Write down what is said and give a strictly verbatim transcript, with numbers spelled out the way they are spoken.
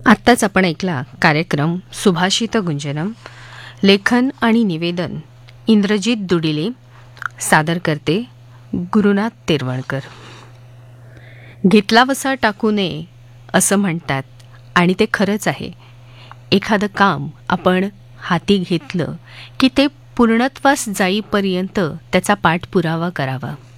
आत्ताच आपण ऐकला कार्यक्रम सुभाषित गुंजनम. लेखन आणि निवेदन इंद्रजित दुडिले. सादर करते गुरुनाथ तेरवणकर. घेतला वसा टाकू नये असं म्हणतात आणि ते खरंच आहे. एखादं काम आपण हाती घेतलं की ते पूर्णत्वास जाईपर्यंत त्याचा पाठपुरावा करावा.